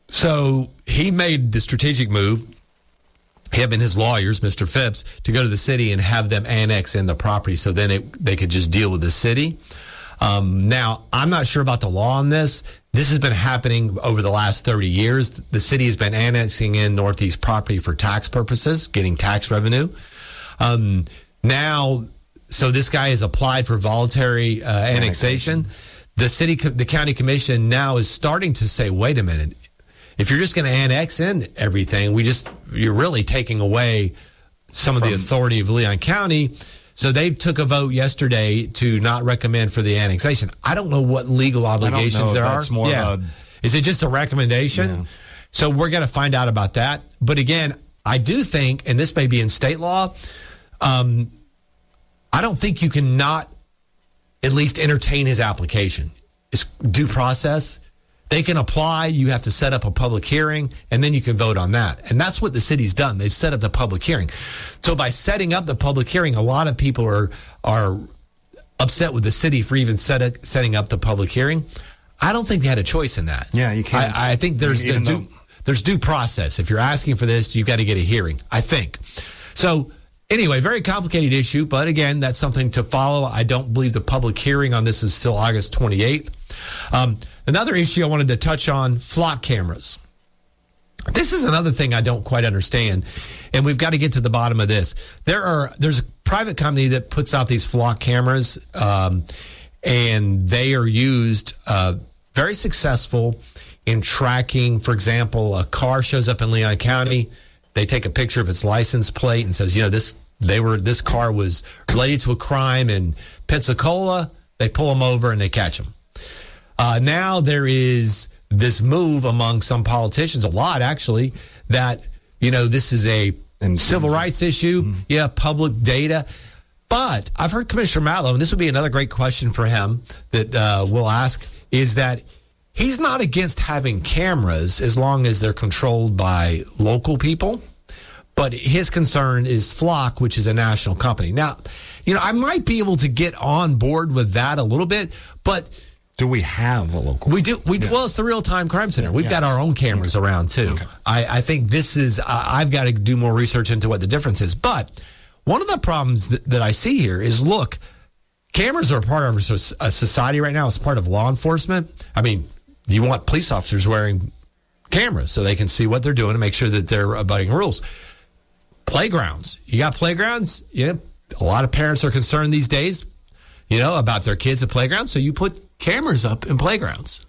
So he made the strategic move, him and his lawyers, Mr. Phipps, to go to the city and have them annex in the property so then they could just deal with the city. Now, I'm not sure about the law on this. This has been happening over the last 30 years. The city has been annexing in Northeast property for tax purposes, getting tax revenue. Now, so this guy has applied for voluntary annexation. The county commission now is starting to say, wait a minute. If you're just going to annex in everything, you're really taking away some of the authority of Leon County. So they took a vote yesterday to not recommend for the annexation. I don't know what legal obligations there are. Is it just a recommendation? Yeah. So we're going to find out about that. But again, I do think, and this may be in state law, I don't think you can not at least entertain his application. It's due process. They can apply, you have to set up a public hearing, and then you can vote on that. And that's what the city's done. They've set up the public hearing. So by setting up the public hearing, a lot of people are upset with the city for even setting up the public hearing. I don't think they had a choice in that. Yeah, you can't. I think there's due process. If you're asking for this, you've got to get a hearing, I think. So anyway, very complicated issue, but again, that's something to follow. I don't believe the public hearing on this is still August 28th. Another issue I wanted to touch on, flock cameras. This is another thing I don't quite understand, and we've got to get to the bottom of this. There's a private company that puts out these flock cameras, and they are used very successful in tracking. For example, a car shows up in Leon County. They take a picture of its license plate and says, this car was related to a crime in Pensacola. They pull them over and they catch them. Now there is this move among some politicians, a lot actually, that, this is a civil rights issue. Yeah, public data. But I've heard Commissioner Matlow, and this would be another great question for him that we'll ask, is that he's not against having cameras as long as they're controlled by local people. But his concern is Flock, which is a national company. Now, I might be able to get on board with that a little bit, but do we have a local? We do. Well, it's the Real-Time Crime Center. We've got our own cameras around, too. Okay. I think this is, I've got to do more research into what the difference is. But one of the problems that I see here is, look, cameras are part of a society right now. It's part of law enforcement. I mean, you want police officers wearing cameras so they can see what they're doing and make sure that they're abiding rules. Playgrounds. You got playgrounds? Yeah. A lot of parents are concerned these days, about their kids at playgrounds. So you put cameras up in playgrounds,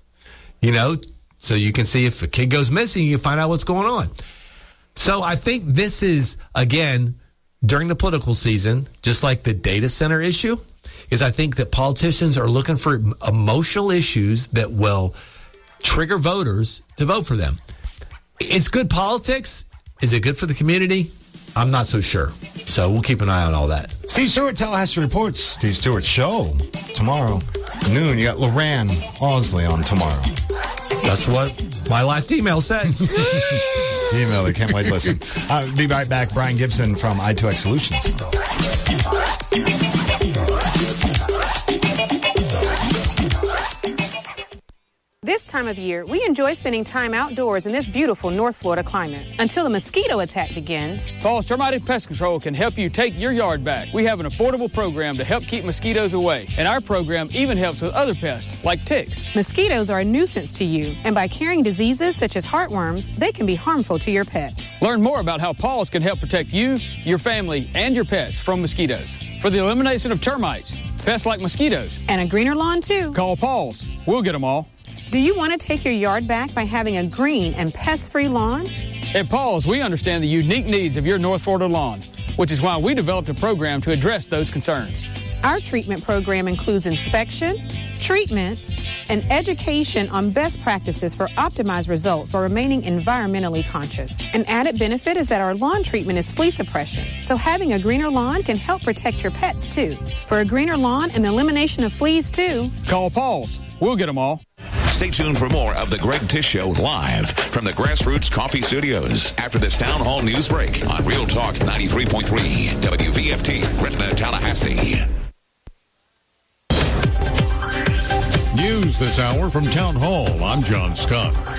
so you can see if a kid goes missing, you can find out what's going on. So I think this is, again, during the political season, just like the data center issue, is I think that politicians are looking for emotional issues that will trigger voters to vote for them. It's good politics. Is it good for the community? I'm not so sure. So we'll keep an eye on all that. Steve Stewart, Tallahassee Reports. Steve Stewart Show tomorrow noon. You got Loran Osley on tomorrow. That's what my last email said. Email. I can't wait to listen. I'll be right back. Brian Gibson from I2X Solutions. This time of year, we enjoy spending time outdoors in this beautiful North Florida climate until the mosquito attack begins. Paul's Termite and Pest Control can help you take your yard back. We have an affordable program to help keep mosquitoes away, and our program even helps with other pests like ticks. Mosquitoes are a nuisance to you, and by carrying diseases such as heartworms, they can be harmful to your pets. Learn more about how Paul's can help protect you, your family, and your pets from mosquitoes. For the elimination of termites, pests like mosquitoes, and a greener lawn too, call Paul's. We'll get them all. Do you want to take your yard back by having a green and pest-free lawn? At Paul's, we understand the unique needs of your North Florida lawn, which is why we developed a program to address those concerns. Our treatment program includes inspection, treatment, and education on best practices for optimized results while remaining environmentally conscious. An added benefit is that our lawn treatment is flea suppression, so having a greener lawn can help protect your pets, too. For a greener lawn and the elimination of fleas, too, call Paul's. We'll get them all. Stay tuned for more of The Greg Tish Show live from the Grassroots Coffee Studios after this Town Hall news break on Real Talk 93.3 WVFT, Gretna, Tallahassee. News this hour from Town Hall. I'm John Scott.